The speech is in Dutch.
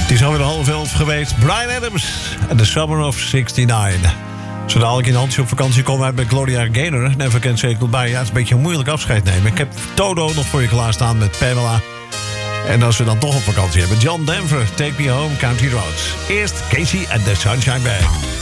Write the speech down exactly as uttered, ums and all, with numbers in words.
Het is alweer half elf geweest. Bryan Adams en The Summer of zesennegentig. Zo dadelijk in Hansje op vakantie komen uit bij Gloria Gaynor. Never Can Say Goodbye. Ja, het is een beetje een moeilijk afscheid nemen. Ik heb Toto nog voor je klaarstaan met Pamela. En als we dan toch op vakantie hebben, John Denver, Take Me Home, Country Roads. Eerst Casey and the Sunshine Band.